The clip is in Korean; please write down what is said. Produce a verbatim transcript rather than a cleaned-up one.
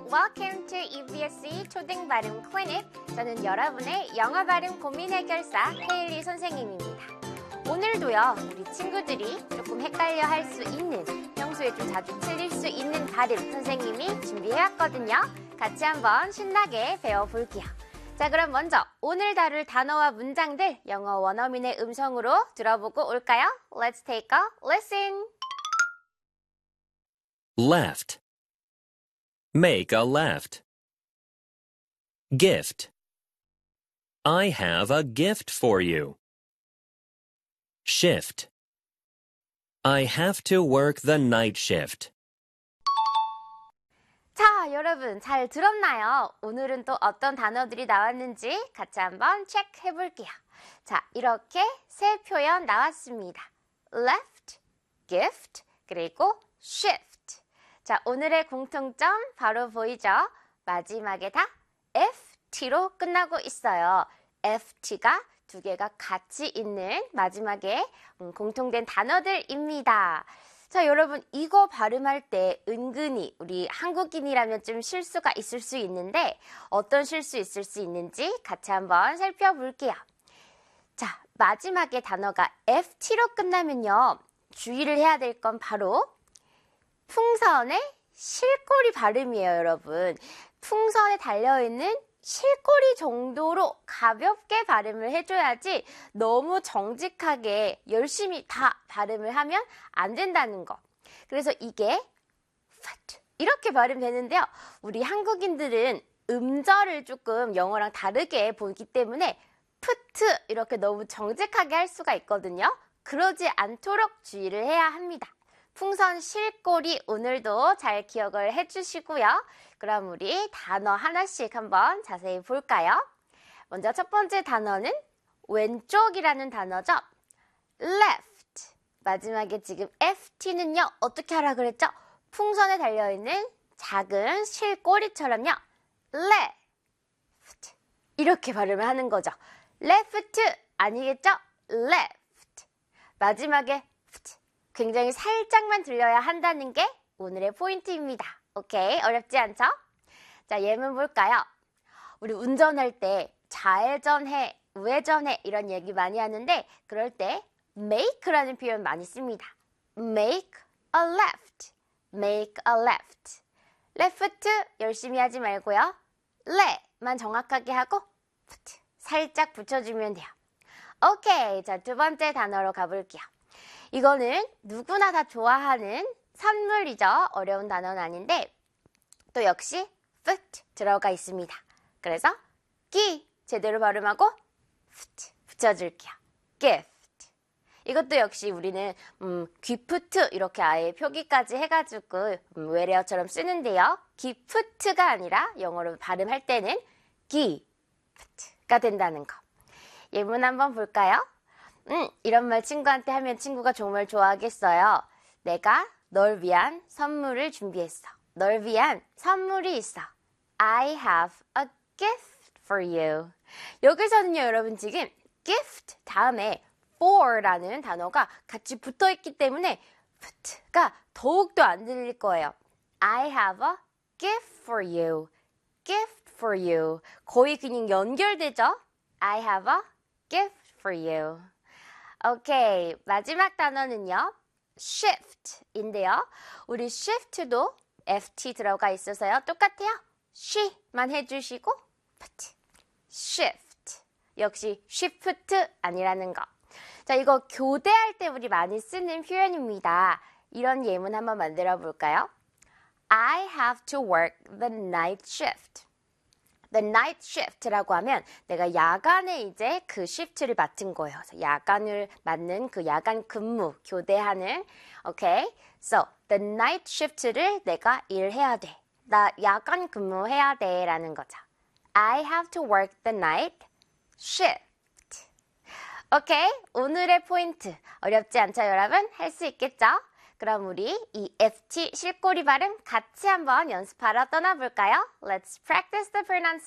Welcome to 이비에스이 초등 발음 클리닉. 저는 여러분의 영어 발음 고민 해결사 헤일리 선생님입니다. 오늘도요, 우리 친구들이 조금 헷갈려 할 수 있는, 평소에 좀 자주 틀릴 수 있는 발음 선생님이 준비해왔거든요. 같이 한번 신나게 배워볼게요. 자, 그럼 먼저 오늘 다룰 단어와 문장들 영어 원어민의 음성으로 들어보고 올까요? Let's take a listen. Left. Make a left. Gift. I have a gift for you. Shift. I have to work the night shift. 자, 여러분 잘 들었나요? 오늘은 또 어떤 단어들이 나왔는지 같이 한번 체크해 볼게요. 자, 이렇게 세 표현 나왔습니다. Left, gift, 그리고 shift. 자, 오늘의 공통점 바로 보이죠? 마지막에 다 에프티로 끝나고 있어요. 에프티가 두 개가 같이 있는 마지막에 공통된 단어들입니다. 자, 여러분 이거 발음할 때 은근히 우리 한국인이라면 좀 실수가 있을 수 있는데 어떤 실수 있을 수 있는지 같이 한번 살펴볼게요. 자, 마지막에 단어가 에프티로 끝나면요. 주의를 해야 될 건 바로 풍선의 실꼬리 발음이에요, 여러분. 풍선에 달려있는 실꼬리 정도로 가볍게 발음을 해줘야지 너무 정직하게 열심히 다 발음을 하면 안 된다는 거. 그래서 이게 이렇게 발음되는데요. 우리 한국인들은 음절을 조금 영어랑 다르게 보기 때문에 푸트 이렇게 너무 정직하게 할 수가 있거든요. 그러지 않도록 주의를 해야 합니다. 풍선 실꼬리 오늘도 잘 기억을 해주시고요. 그럼 우리 단어 하나씩 한번 자세히 볼까요? 먼저 첫 번째 단어는 왼쪽이라는 단어죠. left. 마지막에 지금 에프티는요. 어떻게 하라 그랬죠? 풍선에 달려있는 작은 실꼬리처럼요. left. 이렇게 발음을 하는 거죠. left 아니겠죠? left. 마지막에 굉장히 살짝만 들려야 한다는 게 오늘의 포인트입니다. 오케이? 어렵지 않죠? 자, 예문 볼까요? 우리 운전할 때 좌회전해, 우회전해 이런 얘기 많이 하는데 그럴 때 make라는 표현 많이 씁니다. make a left, make a left. left 열심히 하지 말고요. le만 정확하게 하고 살짝 붙여주면 돼요. 오케이, 자, 두 번째 단어로 가볼게요. 이거는 누구나 다 좋아하는 선물이죠. 어려운 단어는 아닌데 또 역시 foot 들어가 있습니다. 그래서 끼 제대로 발음하고 foot 붙여줄게요. gift. 이것도 역시 우리는 음, 기프트 이렇게 아예 표기까지 해가지고 음, 외래어처럼 쓰는데요. 기프트가 아니라 영어로 발음할 때는 gift가 된다는 거. 예문 한번 볼까요? 음, 이런 말 친구한테 하면 친구가 정말 좋아하겠어요. 내가 널 위한 선물을 준비했어. 널 위한 선물이 있어. I have a gift for you. 여기서는요, 여러분 지금 gift 다음에 for라는 단어가 같이 붙어있기 때문에 가 더욱더 안 들릴 거예요. I have a gift for you. gift for you. 거의 그냥 연결되죠? I have a gift for you. 오케이, 마지막 단어는요. shift인데요. 우리 shift도 에프티 들어가 있어서요. 똑같아요. she만 해주시고 shift. 역시 shift 아니라는 거. 자, 이거 교대할 때 우리 많이 쓰는 표현입니다. 이런 예문 한번 만들어 볼까요? I have to work the night shift. The night shift라고 하면 내가 야간에 이제 그 shift를 맡은 거예요. 그래서 야간을 맡는 그 야간 근무, 교대하는. Okay? So, the night shift를 내가 일해야 돼. 나 야간 근무해야 돼 라는 거죠. I have to work the night shift. 오케이? 오늘의 포인트. 어렵지 않죠, 여러분? 할 수 있겠죠? 그럼 우리 이 에프티 실꼬리 발음 같이 한번 연습하러 떠나볼까요? Let's practice the pronunciation.